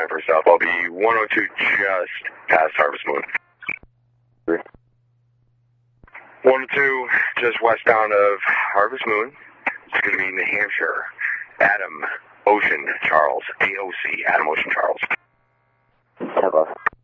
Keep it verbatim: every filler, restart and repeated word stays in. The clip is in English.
for South. I'll be one oh two just past Harvest Moon. one oh two just westbound of Harvest Moon. It's going to be New Hampshire. Adam Ocean Charles. A O C, Adam Ocean Charles. Hello.